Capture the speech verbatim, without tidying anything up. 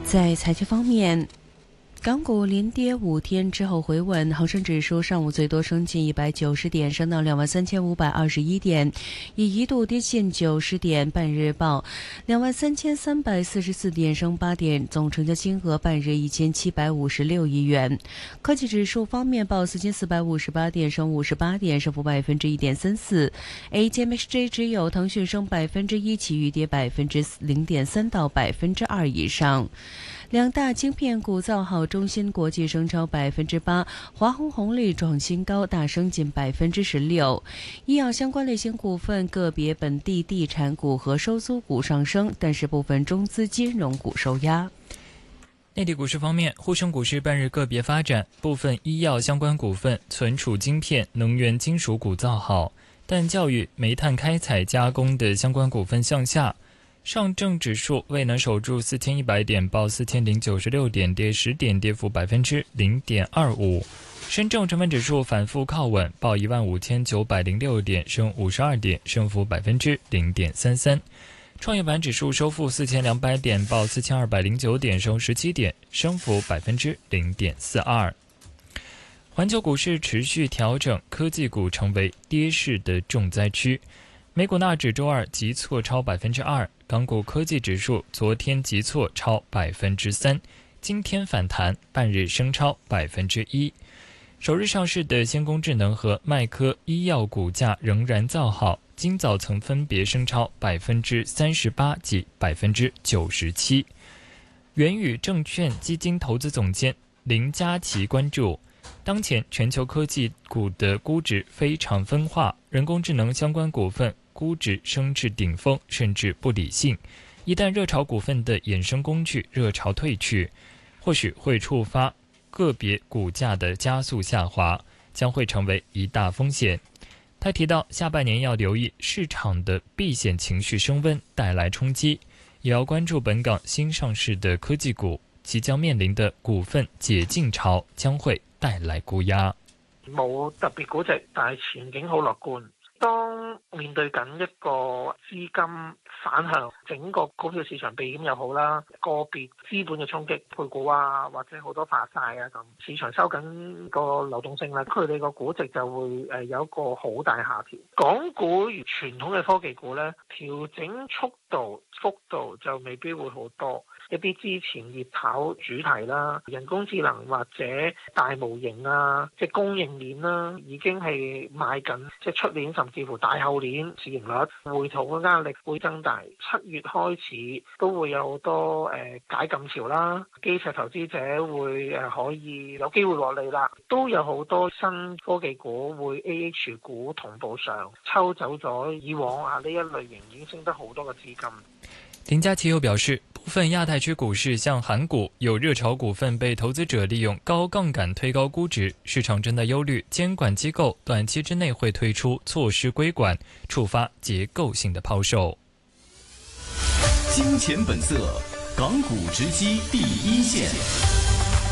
在财经方面，港股连跌五天之后回稳，恒生指数上午最多升近一百九十点，升到两万三千五百二十一点，也一度跌近九十点，半日报两万三千三百四十四点，升八点，总成交金额半日一千七百五十六亿元。科技指数方面报四千四百五十八点，升五十八点，升幅百分之一点三四。A T M X J 只有腾讯升百分之一，其余跌百分之零点三到百分之二以上。两大晶片股造好，中芯国际升超百分之八，华虹红利创新高，大升近百分之十六。医药相关类型股份，个别本地地产股和收租股上升，但是部分中资金融股受压。 内地股市方面，沪深股市半日个别发展，部分医药相关股份、存储晶片、能源金属股造好，但教育、煤炭开采加工的相关股份向下。上证指数未能守住四千一百点，报四千零九十六点，跌十点，跌幅百分之零点二五。深证成分指数反复靠稳，报一万五千九百零六点，升五十二点，升幅百分之零点三三。创业板指数收复四千两百点，报四千二百零九点，升十七点，升幅百分之零点四二。环球股市持续调整，科技股成为跌势的重灾区。美股纳指周二急挫超百分之二，港股科技指数昨天急挫超百分之三，今天反弹，半日升超百分之一。首日上市的先工智能和迈科医药股价仍然造好，今早曾分别升超百分之三十八及百分之九十七。元宇证券基金投资总监林嘉琪关注，当前全球科技股的估值非常分化，人工智能相关股份估值升至顶峰，甚至不理性。一旦热潮股份的衍生工具热潮退去，或许会触发个别股价的加速下滑，将会成为一大风险。他提到，下半年要留意市场的避险情绪升温带来冲击，也要关注本港新上市的科技股即将面临的股份解禁潮将会帶嚟沽壓。 冇特別估值，但係前景好樂觀。當面對緊一個資金反向，整個股票市場避險又好啦，個別資本嘅衝擊配股啊，或者好多發債啊咁，市場收緊個流動性啦，佢哋個估值就會誒有一個好大下調。港股如傳統嘅科技股咧，調整速度幅度就未必會好多。一啲之前熱炒主題啦，人工智能或者大模型啊，即係供應鏈啦，已經係賣緊，即係出年甚至乎大後年市盈率回吐嘅壓力會增大。七月開始都會有好多誒解禁潮啦，基石投資者會誒可以有機會獲利啦，都有好多新科技股會 A H 股同步上，抽走咗以往啊呢一類型已經升得好多嘅資金。 林嘉琪又表示，部分亞太區股市像韓股有熱潮股份被投資者利用高槓桿推高估值，市場正在憂慮監管機構短期之內會推出措施規管，觸發結構性的拋售。 金錢本色，港股直擊第一線。